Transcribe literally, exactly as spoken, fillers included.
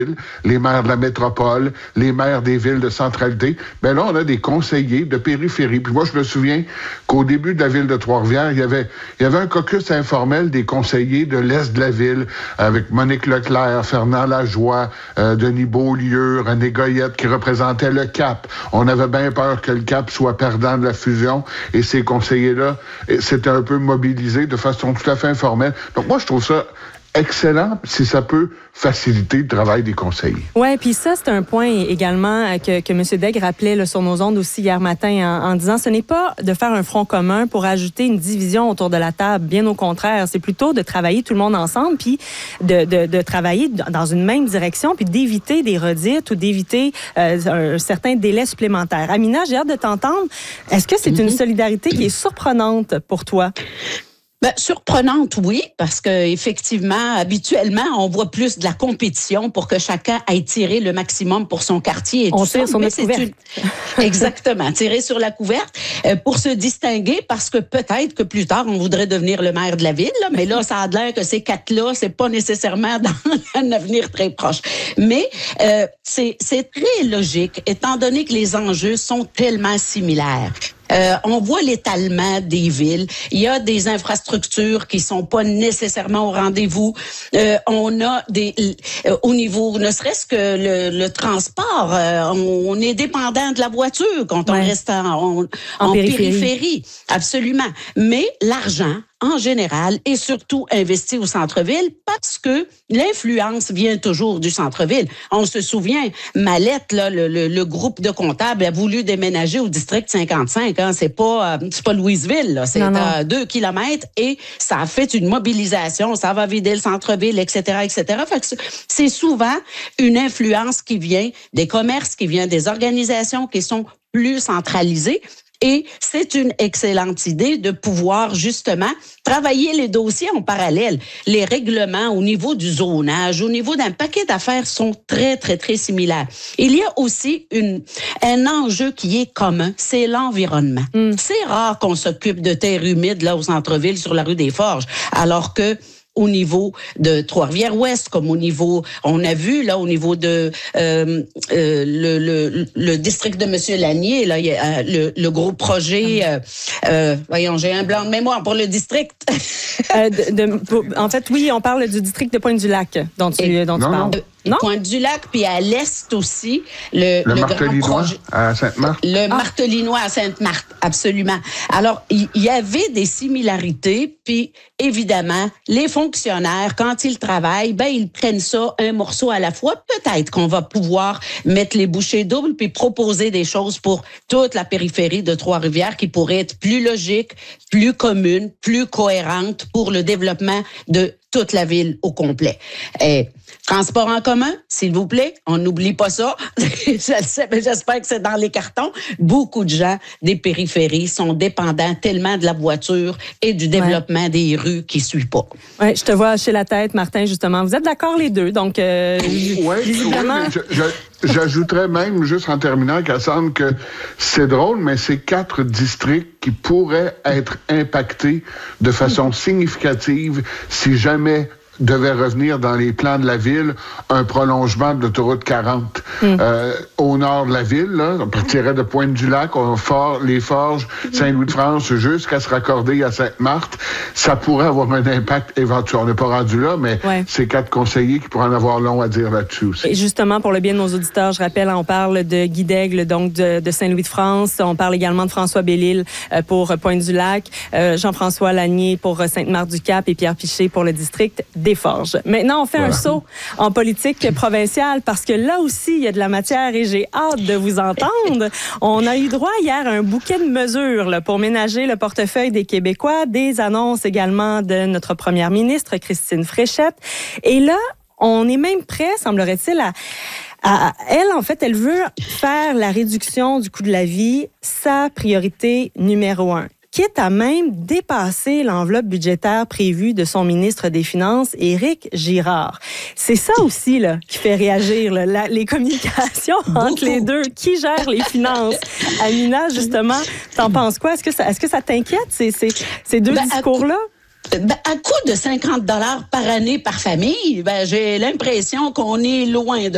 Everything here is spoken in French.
les maires de la métropole, les maires des villes de centralité. Ben là, on a des conseillers de périphérie. Puis moi, je me souviens qu'au début de la ville de Trois-Rivières, il y avait, il y avait un caucus informel des conseillers de l'Est de la ville, avec Monique Leclerc, Fernand Lajoie, euh, Denis Beaulieu, René Goyette, qui représentaient le C A P. On avait bien peur que le C A P soit perdant de la fusion, et ces conseillers-là s'étaient un peu mobilisés de façon tout à fait informelle. Donc moi, je trouve ça excellent si ça peut faciliter le travail des conseillers. Oui, puis ça, c'est un point également que, que M. Daigle rappelait là, sur nos ondes aussi hier matin en, en disant ce n'est pas de faire un front commun pour ajouter une division autour de la table. Bien au contraire, c'est plutôt de travailler tout le monde ensemble puis de, de, de travailler dans une même direction puis d'éviter des redites ou d'éviter euh, un certain délai supplémentaire. Amina, j'ai hâte de t'entendre. Est-ce que c'est une solidarité qui est surprenante pour toi? Ben, surprenante, oui, parce que effectivement, habituellement, on voit plus de la compétition pour que chacun aille tirer le maximum pour son quartier. Et on tout tire ça, sur notre couverte. Une... Exactement, tirer sur la couverte euh, pour se distinguer, parce que peut-être que plus tard, on voudrait devenir le maire de la ville, là, mais là, ça a l'air que ces quatre-là, c'est pas nécessairement dans un avenir très proche. Mais euh, c'est, c'est très logique, étant donné que les enjeux sont tellement similaires. Euh, on voit l'étalement des villes. Il y a des infrastructures qui sont pas nécessairement au rendez-vous. Euh, on a des euh, au niveau, ne serait-ce que le, le transport, euh, on, on est dépendant de la voiture quand on ouais. reste en, en, en, en périphérie. périphérie. Absolument. Mais l'argent, en général, est surtout investi au centre-ville parce que l'influence vient toujours du centre-ville. On se souvient, Mallette, là, le, le, le groupe de comptables a voulu déménager au district cinquante-cinq. Hein, c'est pas, euh, c'est pas Louisville, là, c'est à deux kilomètres et ça a fait une mobilisation. Ça va vider le centre-ville, et cetera, et cetera. Fait que c'est souvent une influence qui vient des commerces, qui vient des organisations qui sont plus centralisées. Et c'est une excellente idée de pouvoir justement travailler les dossiers en parallèle. Les règlements au niveau du zonage, au niveau d'un paquet d'affaires sont très, très, très similaires. Il y a aussi une, un enjeu qui est commun, c'est l'environnement. Mm. C'est rare qu'on s'occupe de terres humides là au centre-ville sur la rue des Forges, alors que au niveau de Trois-Rivières-Ouest, comme au niveau, on a vu là au niveau de euh, euh, le, le, le district de Monsieur Lanier, là il y a le, le gros projet. Euh, euh, voyons, j'ai un blanc de mémoire pour le district. euh, de, de, pour, en fait, oui, on parle du district de Pointe-du-Lac dont tu, Et, dont tu non, parles. Non. Non? Pointe-du-Lac, puis à l'est aussi, le, le, le Martelinois grand projet. À Sainte-Marthe. Le ah. Martelinois à Sainte-Marthe, absolument. Alors, il y, y avait des similarités, puis évidemment, les fonctionnaires, quand ils travaillent, ben ils prennent ça un morceau à la fois. Peut-être qu'on va pouvoir mettre les bouchées doubles, puis proposer des choses pour toute la périphérie de Trois-Rivières qui pourraient être plus logiques, plus communes, plus cohérentes pour le développement de toute la ville au complet. Et transport en commun, s'il vous plaît, on n'oublie pas ça. Je le sais, mais j'espère que c'est dans les cartons. Beaucoup de gens des périphéries sont dépendants tellement de la voiture et du développement ouais. des rues qui ne suivent pas. Oui, je te vois hacher la tête, Martin, justement. Vous êtes d'accord les deux, donc euh, oui, visiblement... Oui, je, je, j'ajouterais même, juste en terminant, Cassandre, que c'est drôle, mais c'est quatre districts qui pourraient être impactés de façon significative si jamais devait revenir dans les plans de la ville un prolongement de l'autoroute quarante. Mm. Euh, au nord de la ville, là, on partirait de Pointe-du-Lac, on for, les Forges, Saint-Louis-de-France, jusqu'à se raccorder à Sainte-Marthe. Ça pourrait avoir un impact éventuel. On n'est pas rendu là, mais ouais. c'est quatre conseillers qui pourraient en avoir long à dire là-dessus aussi. Et justement, pour le bien de nos auditeurs, je rappelle, on parle de Guy Daigle, donc de, de Saint-Louis-de-France. On parle également de François Bellil euh, pour Pointe-du-Lac, euh, Jean-François Lanier pour Sainte-Marthe-du-Cap et Pierre Piché pour le district des Forges. Maintenant, on fait voilà. un saut en politique provinciale parce que là aussi, il y a de la matière et j'ai hâte de vous entendre. On a eu droit hier à un bouquet de mesures là, pour ménager le portefeuille des Québécois, des annonces également de notre première ministre, Christine Fréchette. Et là, on est même prêt, semblerait-il, à... À, elle, en fait, elle veut faire la réduction du coût de la vie sa priorité numéro un, quitte à même dépasser l'enveloppe budgétaire prévue de son ministre des Finances, Éric Girard. C'est ça aussi là qui fait réagir là, la, les communications entre les deux. Qui gère les finances? Amina, justement, t'en penses quoi? Est-ce que ça, est-ce que ça t'inquiète, ces, ces, ces deux ben, discours-là? Ben, à coût de cinquante dollars par année par famille, ben, j'ai l'impression qu'on est loin de